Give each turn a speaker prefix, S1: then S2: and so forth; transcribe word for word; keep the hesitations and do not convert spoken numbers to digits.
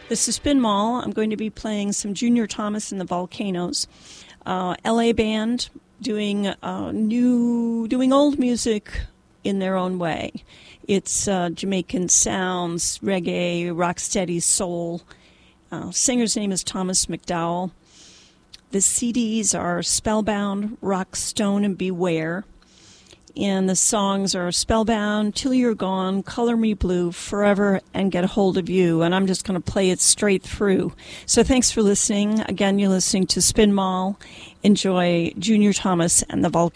S1: This is Spin Mall. I'm going to be playing some Junior Thomas and the Volcanoes. Uh, L A band doing uh, new, doing old music in their own way. It's uh, Jamaican sounds, reggae, rocksteady, soul. Uh, singer's name is Thomas McDowell. The C Ds are Spellbound, Rock, Stone, and Beware. And the songs are Spellbound, Till You're Gone, Color Me Blue, Forever, and Get a Hold of You. And I'm just going to play it straight through. So thanks for listening. Again, you're listening to Spin Mall. Enjoy Junior Thomas and the Volcanoes.